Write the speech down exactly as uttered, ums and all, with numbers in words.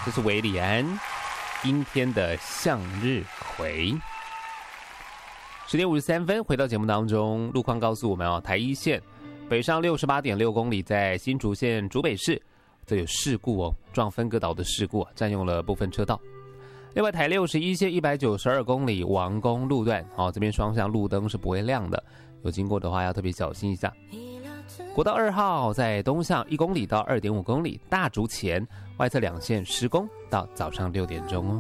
这是韦礼安阴天的向日葵。十点五十三分，回到节目当中，路况告诉我们哦，台一线北上六十八点六公里，在新竹县竹北市，这有事故哦，撞分隔岛的事故啊，占用了部分车道。另外，台六十一线一百九十二公里王宫路段，哦，这边双向路灯是不会亮的，有经过的话要特别小心一下。国道二号在东向一公里到二点五公里，大竹前外侧两线施工到早上六点钟哦。